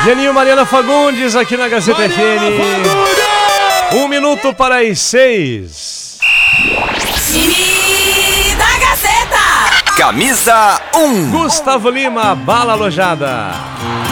Geninho, Mariana Fagundes aqui na Gazeta FM. 1 minuto para as 6. Time da Gazeta. Camisa 1. Gustavo Lima, bala alojada.